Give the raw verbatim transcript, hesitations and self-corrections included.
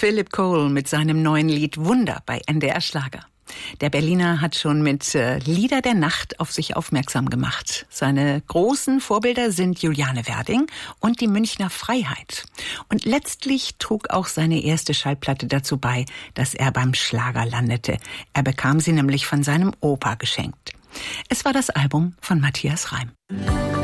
Philip Cole mit seinem neuen Lied Wunder bei N D R Schlager. Der Berliner hat schon mit äh, Lieder der Nacht auf sich aufmerksam gemacht. Seine großen Vorbilder sind Juliane Werding und die Münchner Freiheit. Und letztlich trug auch seine erste Schallplatte dazu bei, dass er beim Schlager landete. Er bekam sie nämlich von seinem Opa geschenkt. Es war das Album von Matthias Reim.